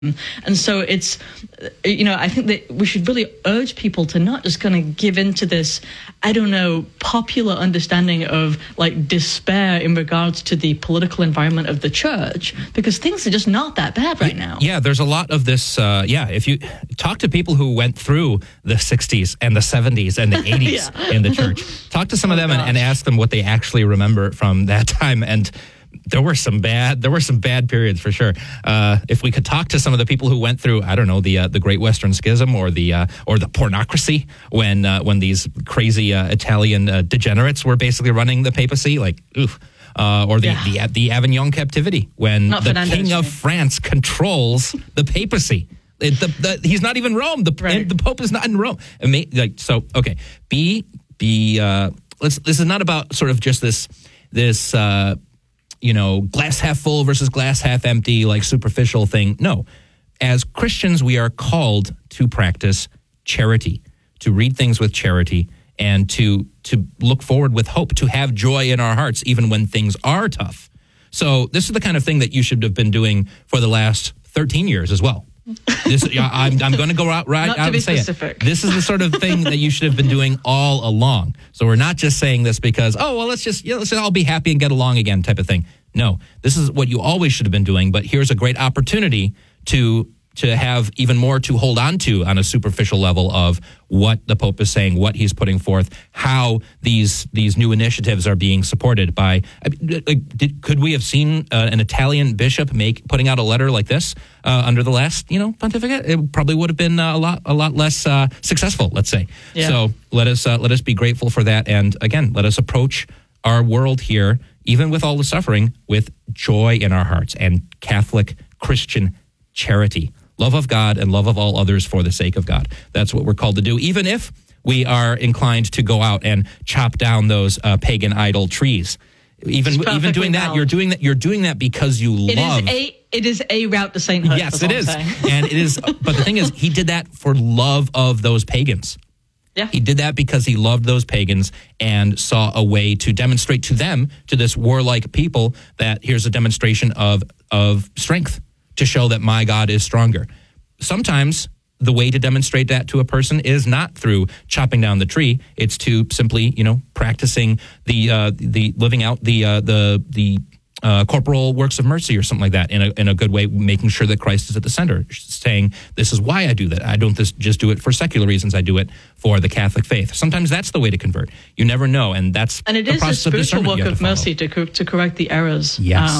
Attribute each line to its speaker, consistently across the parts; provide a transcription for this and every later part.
Speaker 1: And so it's, I think that we should really urge people to not just kind of give into this, popular understanding of like despair in regards to the political environment of the church, because things are just not that bad right now.
Speaker 2: Yeah, there's a lot of this. If you talk to people who went through the 60s and the 70s and the 80s in the church, talk to some of them and ask them what they actually remember from that time. And there were some bad periods for sure. If we could talk to some of the people who went through, the Great Western Schism or the pornocracy when these crazy Italian degenerates were basically running the papacy, the Avignon captivity when the King of France controls the papacy. He's not even Rome. The Pope is not in Rome. This is not about sort of just this. Glass half full versus glass half empty, like superficial thing. No. As Christians, we are called to practice charity, to read things with charity, and to look forward with hope, to have joy in our hearts, even when things are tough. So this is the kind of thing that you should have been doing for the last 13 years as well. I'm going to go out and say it. This is the sort of thing that you should have been doing all along. So we're not just saying this because, let's all be happy and get along again type of thing. No, this is what you always should have been doing. But here's a great opportunity to have even more to hold on to on a superficial level of what the Pope is saying, what he's putting forth, how these new initiatives are being supported by. Could we have seen an Italian bishop putting out a letter like this under the last pontificate? It probably would have been a lot less successful, let's say. Yeah. So let us be grateful for that, and again, let us approach our world here, even with all the suffering, with joy in our hearts and Catholic Christian charity. Love of God and love of all others for the sake of God. That's what we're called to do, even if we are inclined to go out and chop down those pagan idol trees. Even doing that, you're doing that because you love.
Speaker 1: It is a route to sainthood.
Speaker 2: Yes, it is, and it is. But the thing is, he did that for love of those pagans. Yeah. He did that because he loved those pagans and saw a way to demonstrate to them, to this warlike people, that here's a demonstration of strength, to show that my God is stronger. Sometimes the way to demonstrate that to a person is not through chopping down the tree. It's to simply, practicing the living out the corporal works of mercy or something like that in a good way, making sure that Christ is at the center, saying, this is why I do that. I don't just do it for secular reasons. I do it for the Catholic faith. Sometimes that's the way to convert. You never know, and it is a spiritual work of mercy to correct the errors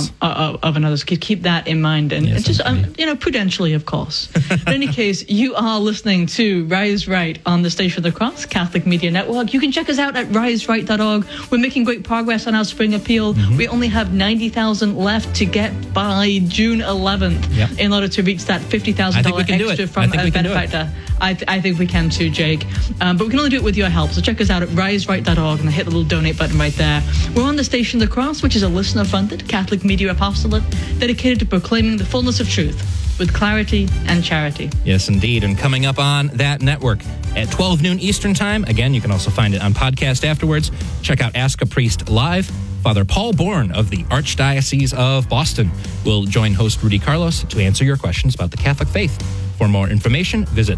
Speaker 2: of another. Keep that in mind, and just prudentially, of course. In any case, you are listening to Rise Right on the Station of the Cross Catholic Media Network. You can check us out at riseright.org. We're making great progress on our spring appeal. Mm-hmm. We only have 90,000 left to get by June 11th in order to reach that $50,000 extra from a benefactor. I think we can too, Jake. But we can only do it with your help. So check us out at riseright.org and hit the little donate button right there. We're on the Station of the Cross, which is a listener-funded Catholic media apostolate dedicated to proclaiming the fullness of truth with clarity and charity. Yes, indeed. And coming up on that network at 12 noon Eastern Time. Again, you can also find it on podcast afterwards. Check out Ask a Priest Live. Father Paul Bourne of the Archdiocese of Boston will join host Rudy Carlos to answer your questions about the Catholic faith. For more information, visit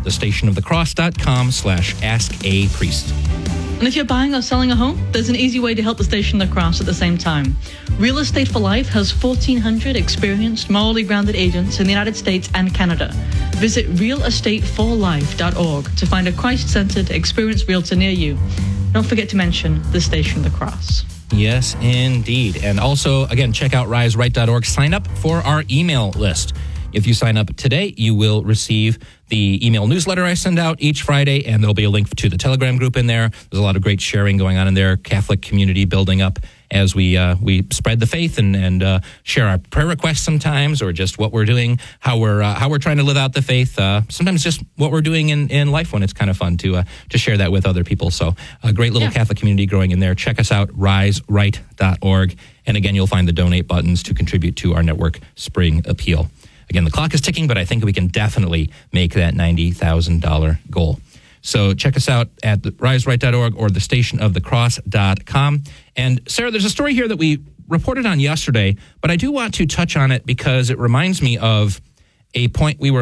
Speaker 2: thestationofthecross.com/askapriest.
Speaker 1: And if you're buying or selling a home, there's an easy way to help the Station of the Cross at the same time. Real Estate for Life has 1,400 experienced, morally grounded agents in the United States and Canada. Visit realestateforlife.org to find a Christ-centered, experienced realtor near you. Don't forget to mention the Station of the Cross.
Speaker 2: Yes, indeed. And also, again, check out riseright.org. Sign up for our email list. If you sign up today, you will receive the email newsletter I send out each Friday, and there'll be a link to the Telegram group in there. There's a lot of great sharing going on in there, Catholic community building up as we spread the faith and share our prayer requests sometimes, or just what we're doing, how we're trying to live out the faith. Sometimes just what we're doing in life, when it's kind of fun to share that with other people. So a great little Catholic community growing in there. Check us out, riseright.org. And again, you'll find the donate buttons to contribute to our network spring appeal. Again, the clock is ticking, but I think we can definitely make that $90,000 goal. So check us out at riseright.org or thestationofthecross.com. And Sarah, there's a story here that we reported on yesterday, but I do want to touch on it because it reminds me of a point we were